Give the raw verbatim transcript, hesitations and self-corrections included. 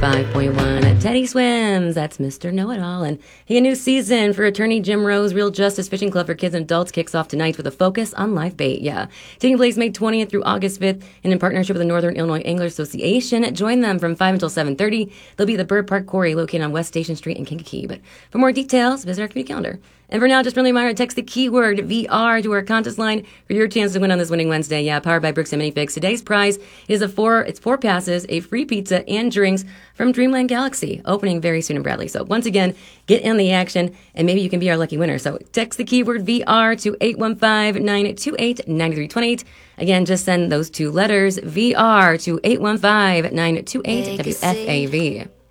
five point one. Teddy Swims, that's Mister Know-It-All. And hey, a new season for attorney Jim Rose Real Justice Fishing Club for Kids and Adults kicks off tonight with a focus on live bait. Yeah. Taking place May twentieth through August fifth and in partnership with the Northern Illinois Angler Association. Join them from five until seven thirty. They'll be at the Bird Park Quarry located on West Station Street in Kankakee. But for more details, visit our community calendar. And for now, just friendly reminder, text the keyword V R to our contest line for your chance to win on this winning Wednesday. Yeah, powered by Bricks and Minifix. Today's prize is a four, it's four passes, a free pizza, and drinks from Dreamland Galaxy, opening very soon in Bradley. So once again, get in the action, and maybe you can be our lucky winner. So text the keyword V R to eight one five, nine two eight, nine three two eight. Again, just send those two letters, V R, to eight one five, nine two eight, W F A V.